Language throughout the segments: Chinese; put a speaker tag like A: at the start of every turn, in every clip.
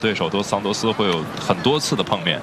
A: 对手多斯桑托斯会有很多次的碰面。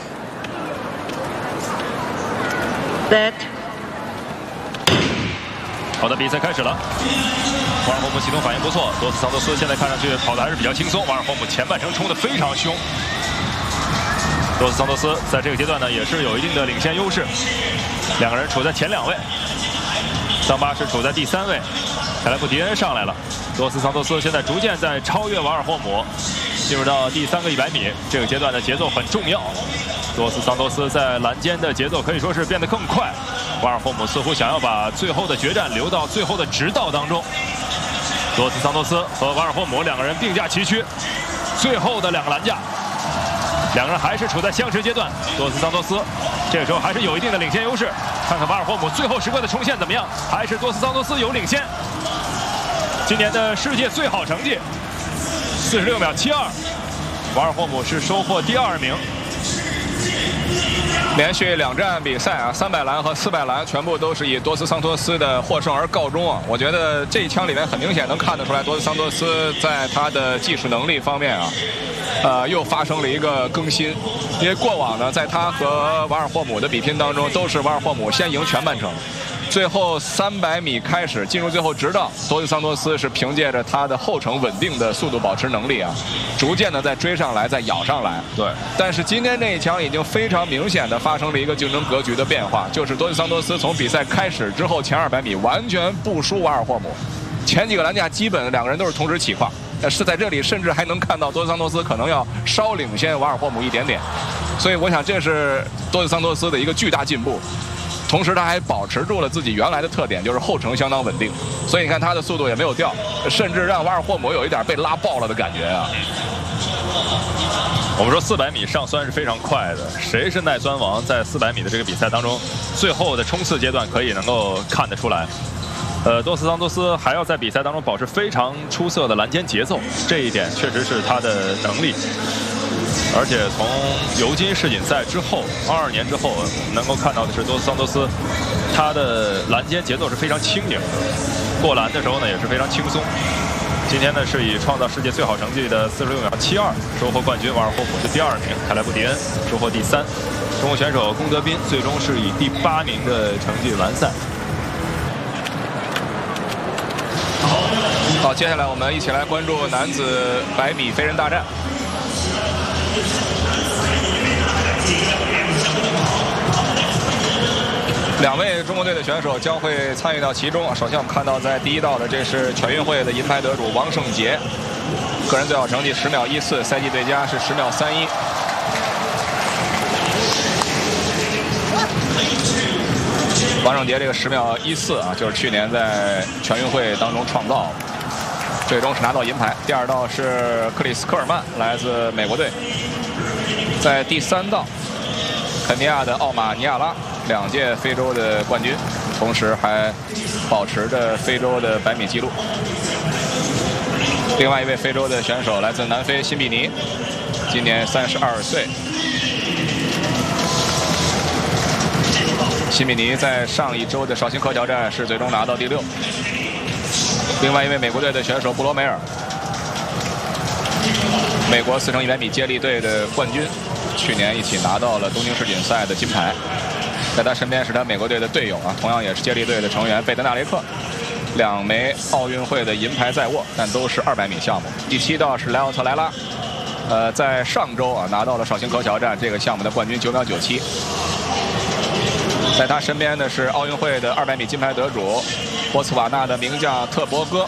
A: 好的，比赛开始了。瓦尔霍姆启动反应不错，多斯桑托斯现在看上去跑的还是比较轻松。瓦尔霍姆前半程冲得非常凶。多斯桑托斯在这个阶段呢也是有一定的领先优势，两个人处在前2位。桑巴是处在第3位，凯莱布迪恩上来了。多斯桑托斯现在逐渐在超越瓦尔霍姆，进入到第3个100米。这个阶段的节奏很重要。多斯桑托斯在栏间的节奏可以说是变得更快。瓦尔霍姆似乎想要把最后的决战留到最后的直道当中。多斯桑托斯和瓦尔霍姆两个人并驾齐驱，最后的2个栏架，两个人还是处在相持阶段。多斯桑托斯这个时候还是有一定的领先优势，看看瓦尔霍姆最后时刻的冲线怎么样，还是多斯桑托斯有领先。今年的世界最好成绩46秒72，瓦尔霍姆是收获第2名。
B: 连续2站比赛啊，300栏和400栏全部都是以多斯桑托斯的获胜而告终啊！我觉得这一枪里面很明显能看得出来，多斯桑托斯在他的技术能力方面啊，又发生了一个更新。因为过往呢，在他和瓦尔霍姆的比拼当中，都是瓦尔霍姆先赢全半程。最后300米开始进入最后直道，多斯桑托斯是凭借着他的后程稳定的速度保持能力啊，逐渐的再追上来，再咬上来。
A: 对。
B: 但是今天这一枪已经非常明显的发生了一个竞争格局的变化，就是多斯桑托斯从比赛开始之后前200米完全不输瓦尔霍姆，前几个栏架基本两个人都是同时起跨，但是在这里甚至还能看到多斯桑托斯可能要稍领先瓦尔霍姆一点点，所以我想这是多斯桑托斯的一个巨大进步。同时，他还保持住了自己原来的特点，就是后程相当稳定。所以你看他的速度也没有掉，甚至让瓦尔霍姆有一点被拉爆了的感觉啊。
A: 我们说400米上酸是非常快的，谁是耐酸王，在400米的这个比赛当中，最后的冲刺阶段可以能够看得出来。多斯桑托斯还要在比赛当中保持非常出色的栏间节奏，这一点确实是他的能力。而且从尤金世锦赛之后，22年之后，我们能够看到的是多斯桑托斯，他的栏间节奏是非常轻盈的，过栏的时候呢也是非常轻松。今天呢是以创造世界最好成绩的46秒72收获冠军，瓦尔霍姆是第2名，凯莱布迪恩收获第3。中国选手龚德斌最终是以第8名的成绩完赛。
B: 好，接下来我们一起来关注男子100米飞人大战。2位中国队的选手将会参与到其中。首先我们看到在第1道的，这是全运会的银牌得主王胜杰，个人最好成绩10秒14，赛季最佳是10秒31。王胜杰这个10秒14啊，就是去年在全运会当中创造，最终是拿到银牌。第2道是克里斯科尔曼，来自美国队。在第3道，肯尼亚的奥马尼亚拉，2届非洲的冠军，同时还保持着非洲的100米纪录。另外一位非洲的选手来自南非辛比尼，今年32岁。辛比尼在上一周的绍兴科桥站是最终拿到第6。另外一位美国队的选手布罗梅尔，美国4乘100米接力队的冠军，去年一起拿到了东京世锦赛的金牌。在他身边是他美国队的队友啊，同样也是接力队的成员贝德纳雷克，2枚奥运会的银牌在握，但都是200米项目。第7道是莱奥特莱拉，在上周啊拿到了绍兴科桥站这个项目的冠军9秒97。在他身边的是奥运会的200米金牌得主波茨瓦纳的名将特博戈。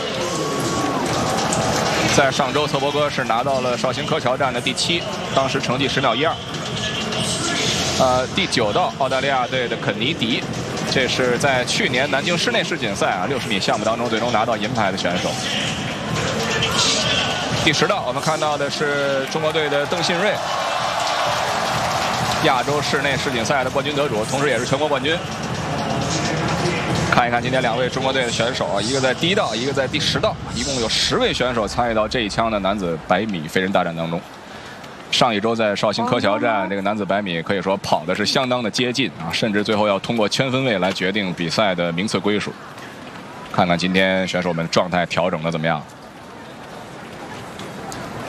B: 在上周，特博戈是拿到了绍兴科桥站的第7，当时成绩10秒12。第9道，澳大利亚队的肯尼迪，这是在去年南京室内世锦赛啊60米项目当中最终拿到银牌的选手。第10道，我们看到的是中国队的邓信瑞，亚洲室内世锦赛的冠军得主，同时也是全国冠军。看一看今天2位中国队的选手啊，一个在第1道，一个在第10道，一共有10位选手参与到这一枪的男子100米飞人大战当中。上一周在绍兴科桥站，这个男子100米可以说跑的是相当的接近啊，甚至最后要通过圈分位来决定比赛的名次归属。看看今天选手们状态调整的怎么样。